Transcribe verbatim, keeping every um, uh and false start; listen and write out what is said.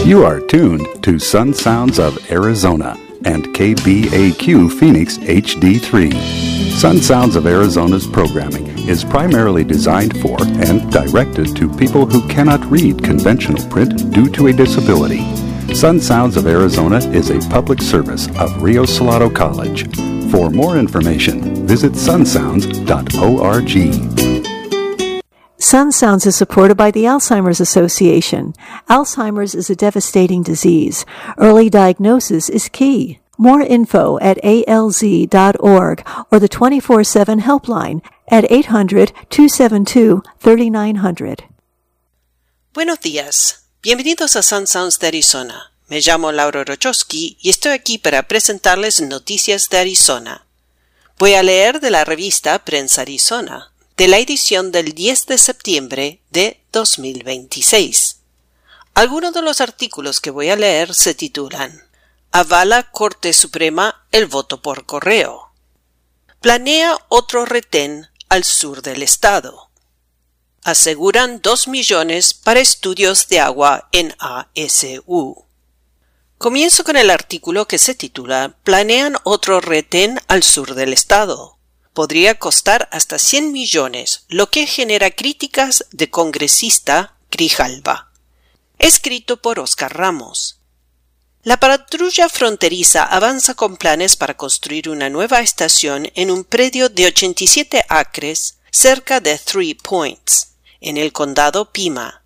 You are tuned to Sun Sounds of Arizona and K B A Q Phoenix H D three. Sun Sounds of Arizona's programming is primarily designed for and directed to people who cannot read conventional print due to a disability. Sun Sounds of Arizona is a public service of Rio Salado College. For more information, visit sun sounds dot org. Sun Sounds is supported by the Alzheimer's Association. Alzheimer's is a devastating disease. Early diagnosis is key. More info at A L Z dot org or the twenty-four seven helpline at eight hundred, two seven two, three nine zero zero. Buenos días. Bienvenidos a Sun Sounds de Arizona. Me llamo Laura Rochowski y estoy aquí para presentarles noticias de Arizona. Voy a leer de la revista Prensa Arizona, de la edición del diez de septiembre de dos mil veintiséis. Algunos de los artículos que voy a leer se titulan: Avala Corte Suprema el voto por correo. Planea otro retén al sur del estado. Aseguran dos millones para estudios de agua en A S U. Comienzo con el artículo que se titula Planean otro retén al sur del estado. Podría costar hasta cien millones, lo que genera críticas de congresista Grijalva. Escrito por Oscar Ramos. La patrulla fronteriza avanza con planes para construir una nueva estación en un predio de ochenta y siete acres cerca de Three Points, en el condado Pima,